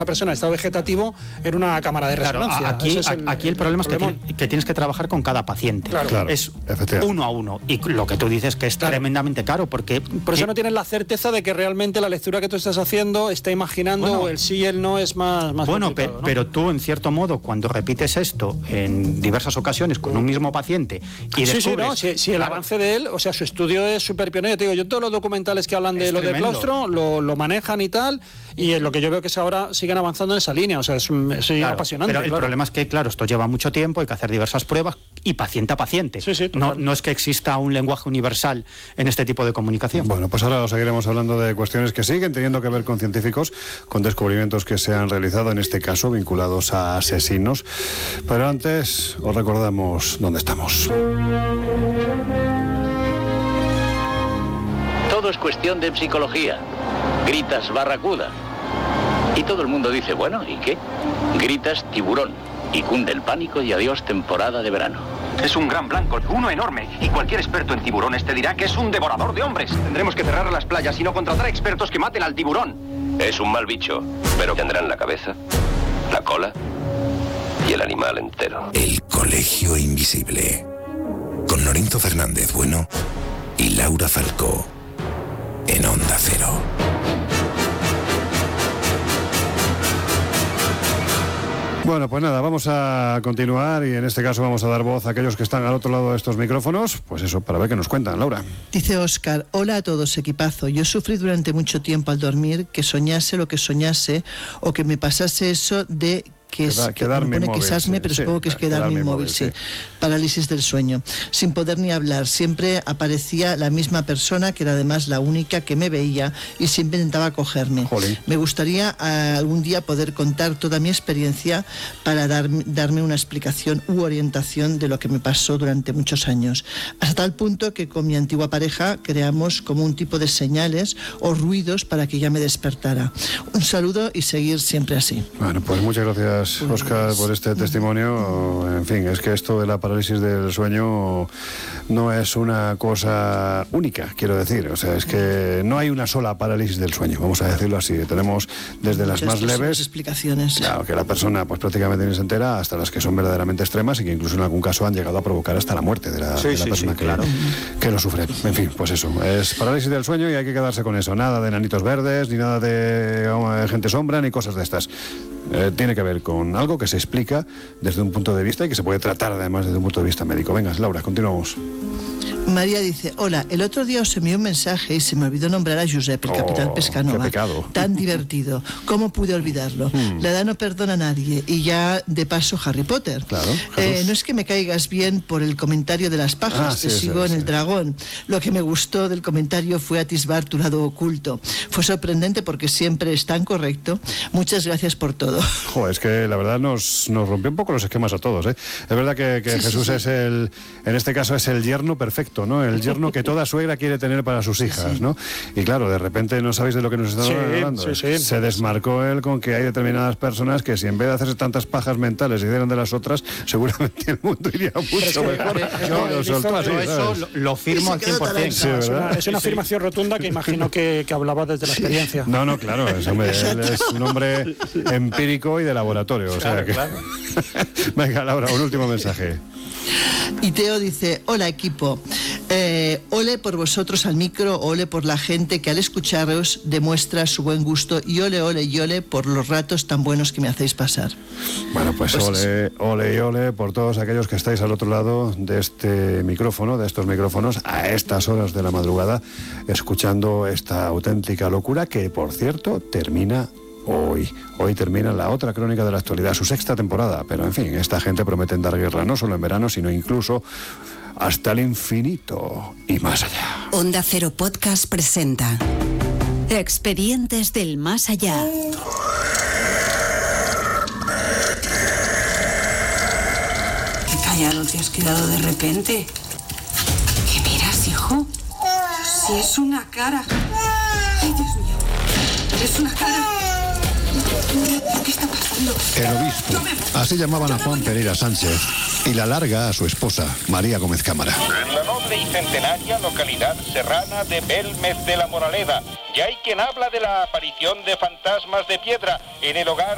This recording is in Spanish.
persona en estado vegetativo en una cámara de resonancia. Claro, aquí el problema es que tienes que trabajar con cada paciente. Claro. Es uno a uno. Y lo que tú dices que es tremendamente caro, porque... Por eso no tienes la certeza de que realmente la lectura que tú estás haciendo está imaginando el sí y el no es más bueno, complicado, ¿no? pero tú, en cierto modo, cuando repites esto en diversas ocasiones con un mismo paciente y descubres... Sí, el avance de él, o sea, su estudio es súper pionero. Te digo, yo todos los documentales que hablan de lo de claustro lo manejan y tal, y lo que yo veo que es ahora siguen avanzando en esa línea, o sea, es apasionante. Pero el problema es que, claro, esto lleva mucho tiempo, hay que hacer diversas pruebas y paciente a paciente. No es que exista un lenguaje universal en este tipo de comunicación. Bueno, pues ahora seguiremos hablando de cuestiones que siguen teniendo que ver con científicos, con descubrimientos que se han realizado, en este caso vinculados a asesinos. Pero antes os recordamos dónde estamos. Todo es cuestión de psicología. Gritas barracuda. Y todo el mundo dice, bueno, ¿y qué? Gritas tiburón. Y cunde el pánico y adiós temporada de verano. Es un gran blanco, uno enorme. Y cualquier experto en tiburones te dirá que es un devorador de hombres. Tendremos que cerrar las playas y no contratar expertos que maten al tiburón. Es un mal bicho, pero tendrán la cabeza, la cola y el animal entero. El Colegio Invisible. Con Lorenzo Fernández Bueno y Laura Falcó. En Onda Cero. Bueno, pues nada, vamos a continuar y en este caso vamos a dar voz a aquellos que están al otro lado de estos micrófonos, pues eso, para ver qué nos cuentan. Laura. Dice Óscar, hola a todos, equipazo. Yo sufrí durante mucho tiempo al dormir que soñase lo que soñase o que me pasase eso de quedarme inmóvil, quizásme, pero supongo que es quedarme inmóvil, sí. Parálisis del sueño. Sin poder ni hablar, siempre aparecía la misma persona, que era además la única que me veía y siempre intentaba cogerme. Jolín. Me gustaría algún día poder contar toda mi experiencia para darme una explicación u orientación de lo que me pasó durante muchos años. Hasta tal punto que con mi antigua pareja creamos como un tipo de señales o ruidos para que ella me despertara. Un saludo y seguir siempre así. Bueno, pues muchas gracias, Óscar, por este testimonio. En fin, es que esto de la parálisis del sueño no es una cosa única, quiero decir. O sea, es que no hay una sola parálisis del sueño, vamos a decirlo así. Tenemos desde las más leves, explicaciones. Claro, que la persona pues prácticamente ni se entera, hasta las que son verdaderamente extremas y que incluso en algún caso han llegado a provocar hasta la muerte de la persona que lo sufre. En fin, pues eso, es parálisis del sueño y hay que quedarse con eso. Nada de enanitos verdes, ni nada de gente sombra, ni cosas de estas. Tiene que ver con algo que se explica desde un punto de vista y que se puede tratar además desde un punto de vista médico. Venga, Laura, continuamos. María dice, hola, el otro día os envié un mensaje y se me olvidó nombrar a Josep, el capitán Pescanova. Qué pecado. Tan divertido. ¿Cómo pude olvidarlo? La edad no perdona a nadie. Y ya, de paso, Harry Potter. Claro, no es que me caigas bien por el comentario de las pajas, te sigo en el dragón. Lo que me gustó del comentario fue atisbar tu lado oculto. Fue sorprendente porque siempre es tan correcto. Muchas gracias por todo. Es que la verdad nos rompió un poco los esquemas a todos, ¿eh? Es verdad que Jesús es en este caso es el yerno perfecto, ¿no? El yerno que toda suegra quiere tener para sus hijas, ¿no? Y claro, de repente no sabéis de lo que nos estamos hablando. Se desmarcó él con que hay determinadas personas que si en vez de hacerse tantas pajas mentales hicieran de las otras, seguramente el mundo iría mucho mejor. Eso lo firmo al 100%. Es una afirmación rotunda que imagino que hablaba desde la experiencia. No, claro, él es un hombre empírico y de laboratorio. Claro. Venga, Laura, un último mensaje. Y Teo dice, hola equipo, ole por vosotros al micro, ole por la gente que al escucharos demuestra su buen gusto y ole por los ratos tan buenos que me hacéis pasar. Bueno, pues ole por todos aquellos que estáis al otro lado de este micrófono, de estos micrófonos, a estas horas de la madrugada, escuchando esta auténtica locura que, por cierto, termina hoy. Hoy termina la otra crónica de la actualidad, su sexta temporada, pero en fin, esta gente promete dar guerra no solo en verano, sino incluso hasta el infinito y más allá. Onda Cero Podcast presenta Expedientes del Más Allá. Qué callado te has quedado de repente. ¿Qué miras, hijo? Si es una cara. Ay, Dios mío. Es una cara. ¿Qué está pasando? El obispo. Así llamaban a Juan Pereira Sánchez y la larga a su esposa, María Gómez Cámara. En la noble y centenaria localidad serrana de Belmez de la Moraleda, ya hay quien habla de la aparición de fantasmas de piedra en el hogar